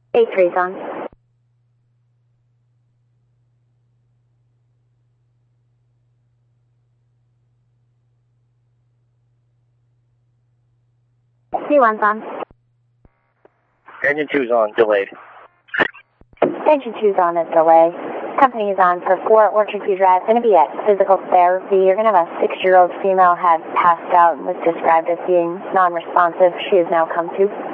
A3's on. C1's on. Engine 2's on, delayed. Engine 2's on is delay. Company is on for 4 Orchard View Drive. Going to be at physical therapy. You're going to have a 6-year-old female had passed out and was described as being non-responsive. She has now come to.